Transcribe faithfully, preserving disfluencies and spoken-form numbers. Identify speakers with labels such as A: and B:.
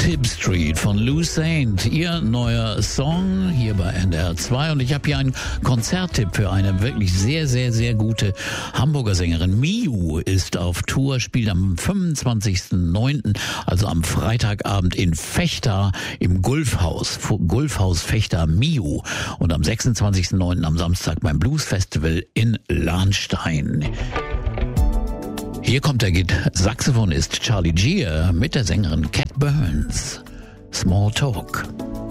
A: Tip Street von Lou Saint, ihr neuer Song hier bei N D R zwei. Und ich habe hier einen Konzerttipp für eine wirklich sehr, sehr, sehr gute Hamburger Sängerin. Miu ist auf Tour, spielt am fünfundzwanzigsten neunten, also am Freitagabend in Vechta im Gulfhaus. Gulfhaus Vechta Miu. Und am sechsundzwanzigsten neunten am Samstag beim Blues Festival in Lahnstein. Hier kommt der Saxophonist Charlie Gier mit der Sängerin Cat Burns. Small Talk.